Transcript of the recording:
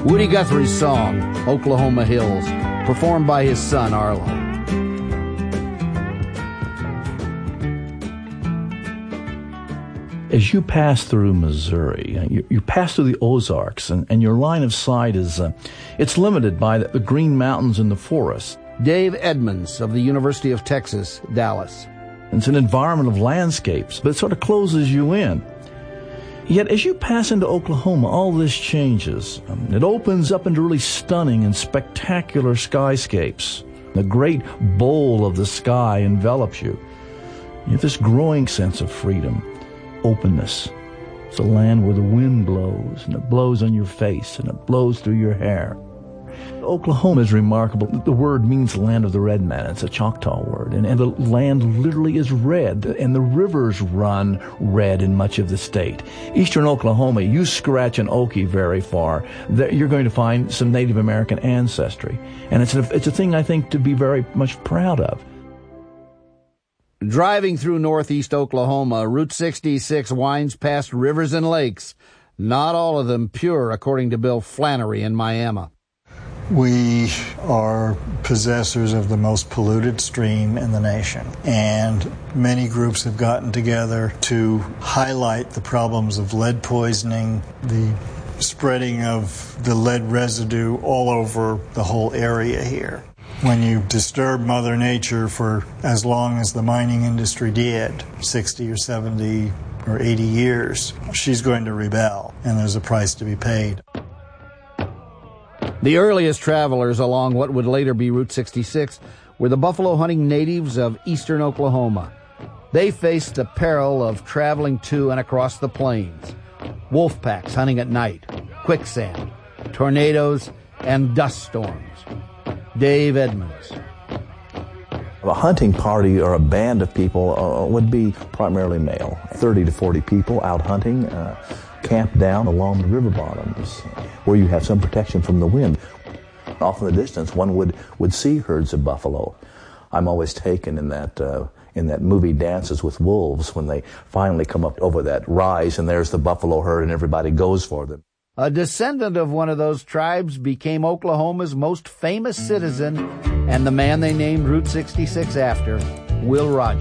Woody Guthrie's song, Oklahoma Hills, performed by his son, Arlo. As you pass through Missouri, you pass through the Ozarks, and your line of sight is it's limited by the Green Mountains and the forests. Dave Edmonds of the University of Texas, Dallas. It's an environment of landscapes, but it sort of closes you in. Yet as you pass into Oklahoma, all this changes. It opens up into really stunning and spectacular skyscapes. The great bowl of the sky envelops you. You have this growing sense of freedom. Openness. It's a land where the wind blows, and it blows on your face, and it blows through your hair. Oklahoma is remarkable. The word means land of the red man. It's a Choctaw word. And the land literally is red, and the rivers run red in much of the state. Eastern Oklahoma, you scratch an Okie very far, you're going to find some Native American ancestry. And it's a thing, I think, to be very much proud of. Driving through northeast Oklahoma, Route 66 winds past rivers and lakes, not all of them pure, according to Bill Flannery in Miami. We are possessors of the most polluted stream in the nation, and many groups have gotten together to highlight the problems of lead poisoning, the spreading of the lead residue all over the whole area here. When you disturb Mother Nature for as long as the mining industry did, 60 or 70 or 80 years, she's going to rebel, and there's a price to be paid. The earliest travelers along what would later be Route 66 were the buffalo hunting natives of eastern Oklahoma. They faced the peril of traveling to and across the plains. Wolf packs hunting at night, quicksand, tornadoes, and dust storms. Dave Edmonds. A hunting party or a band of people would be primarily male. 30 to 40 people out hunting, camped down along the river bottoms where you have some protection from the wind. Off in the distance, one would see herds of buffalo. I'm always taken in that movie Dances with Wolves when they finally come up over that rise and there's the buffalo herd and everybody goes for them. A descendant of one of those tribes became Oklahoma's most famous citizen and the man they named Route 66 after, Will Rogers.